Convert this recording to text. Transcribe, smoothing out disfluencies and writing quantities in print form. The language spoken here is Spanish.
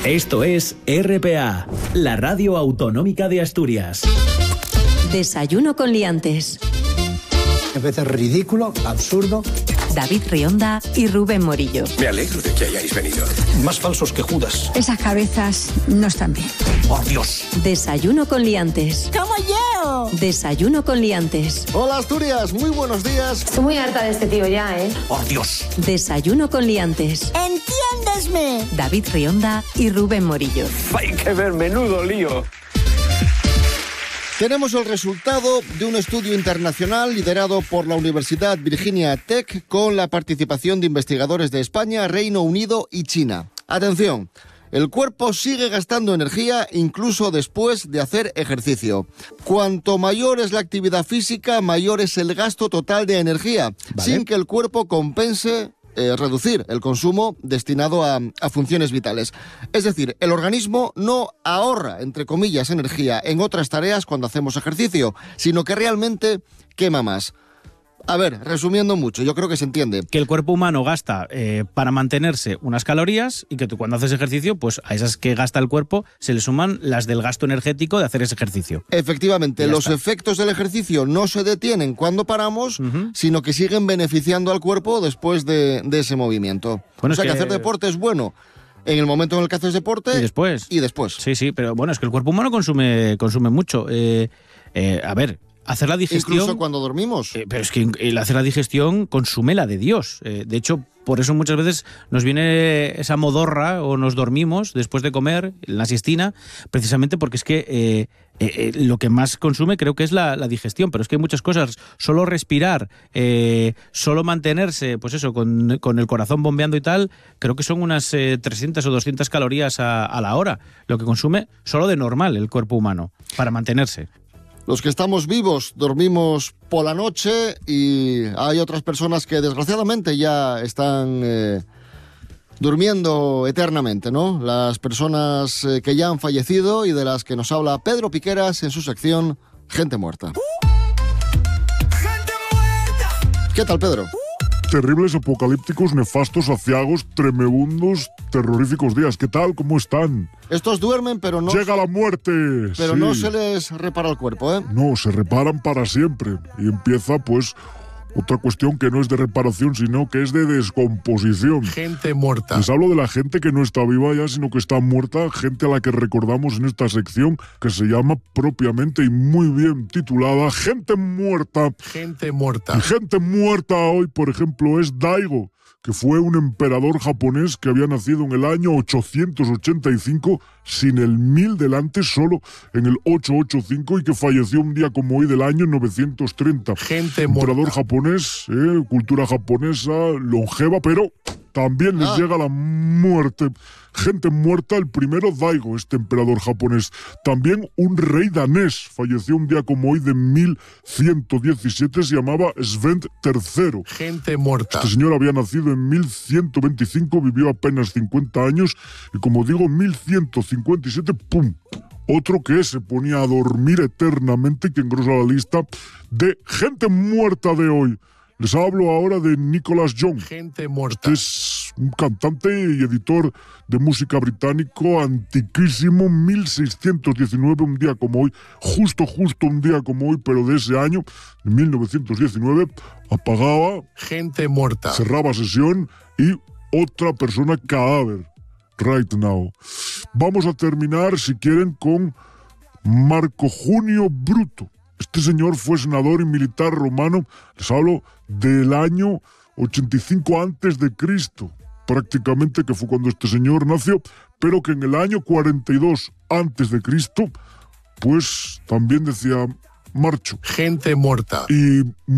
Esto es RPA, la radio autonómica de Asturias. Desayuno con liantes. Me parece ridículo, absurdo. David Rionda y Rubén Morillo. Me alegro de que hayáis venido. Más falsos que Judas. Esas cabezas no están bien. ¡Por Dios! Desayuno con liantes. ¡Como yo! Desayuno con liantes. Hola Asturias, muy buenos días. Estoy muy harta de este tío ya, ¿eh? ¡Por Dios! Desayuno con liantes. ¡Entiéndesme! David Rionda y Rubén Morillo. Hay que ver, menudo lío. Tenemos el resultado de un estudio internacional liderado por la Universidad Virginia Tech con la participación de investigadores de España, Reino Unido y China. Atención, el cuerpo sigue gastando energía incluso después de hacer ejercicio. Cuanto mayor es la actividad física, mayor es el gasto total de energía, sin que el cuerpo compense reducir el consumo destinado a funciones vitales. Es decir, el organismo no ahorra, entre comillas, energía en otras tareas cuando hacemos ejercicio, sino que realmente quema más. A ver, resumiendo mucho, yo creo que se entiende. Que el cuerpo humano gasta para mantenerse unas calorías y que tú cuando haces ejercicio, pues a esas que gasta el cuerpo se le suman las del gasto energético de hacer ese ejercicio. Efectivamente, los efectos del ejercicio no se detienen cuando paramos, sino que siguen beneficiando al cuerpo después de ese movimiento. Bueno, o sea que hacer deporte es bueno en el momento en el que haces deporte y después. Sí, pero bueno, es que el cuerpo humano consume mucho. A ver, hacer la digestión... Incluso cuando dormimos. Pero es que el hacer la digestión consume la de Dios. De hecho, por eso muchas veces nos viene esa modorra o nos dormimos después de comer, en la siestina, precisamente porque es que lo que más consume creo que es la digestión. Pero es que hay muchas cosas. Solo respirar, solo mantenerse, pues eso, con el corazón bombeando y tal, creo que son unas 300 o 200 calorías a la hora, lo que consume solo de normal el cuerpo humano, para mantenerse. Los que estamos vivos dormimos por la noche y hay otras personas que desgraciadamente ya están durmiendo eternamente, ¿no? Las personas que ya han fallecido y de las que nos habla Pedro Piqueras en su sección Gente Muerta. ¿Qué tal, Pedro? Terribles, apocalípticos, nefastos, aciagos, tremebundos, terroríficos días. ¿Qué tal? ¿Cómo están? Estos duermen, pero no... ¡Llega la muerte! Pero sí. No se les repara el cuerpo, ¿eh? No, se reparan para siempre. Y empieza, pues, otra cuestión que no es de reparación, sino que es de descomposición. Gente muerta. Les hablo de la gente que no está viva ya, sino que está muerta. Gente a la que recordamos en esta sección, que se llama propiamente y muy bien titulada Gente Muerta. Gente muerta. Y gente muerta hoy, por ejemplo, es Daigo, que fue un emperador japonés que había nacido en el año 885, sin el 1000 delante, solo en el 885, y que falleció un día como hoy del año 930. Gente emperador muerta. Japonés, cultura japonesa, longeva, pero también les llega la muerte. Gente muerta, el primero Daigo, este emperador japonés. También un rey danés, falleció un día como hoy de 1117, se llamaba Sven III. Gente muerta. Este señor había nacido en 1125, vivió apenas 50 años y como digo, 1157, ¡pum! Otro que se ponía a dormir eternamente, que engrosa la lista de gente muerta de hoy. Les hablo ahora de Nicholas Young. Gente muerta. Es un cantante y editor de música británico antiquísimo, 1619, un día como hoy, justo un día como hoy, pero de ese año, de 1919, apagaba, gente muerta, cerraba sesión y otra persona cadáver. Right now. Vamos a terminar, si quieren, con Marco Junio Bruto. Este señor fue senador y militar romano, les hablo del año 85 antes de Cristo, prácticamente, que fue cuando este señor nació, pero que en el año 42 antes de Cristo, pues también decía marcho. Gente muerta. Y